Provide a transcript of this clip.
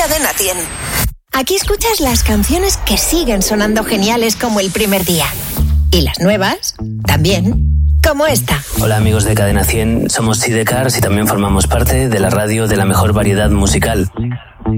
Cadena 100. Aquí escuchas las canciones que siguen sonando geniales como el primer día. Y las nuevas, también, como esta. Hola amigos de Cadena 100, somos Sidecars y también formamos parte de la radio de la mejor variedad musical.